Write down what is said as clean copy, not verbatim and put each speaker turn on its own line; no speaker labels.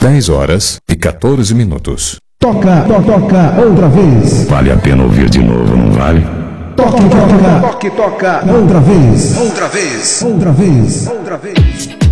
10h14.
Toca outra vez.
Vale a pena ouvir de novo, não vale?
Toca outra vez. Outra vez.